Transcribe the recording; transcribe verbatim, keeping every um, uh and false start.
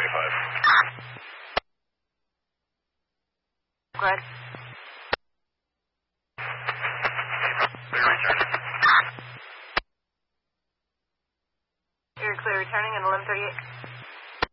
seventy-five. Go ahead. Clear return. You're clear returning at eleven thirty-eight.